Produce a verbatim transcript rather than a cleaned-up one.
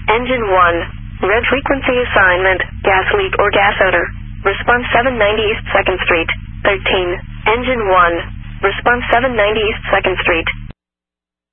Engine one. Red frequency assignment, gas leak or gas odor. Response seven ninety East second Street. thirteen. Engine one. Response seven ninety East second Street.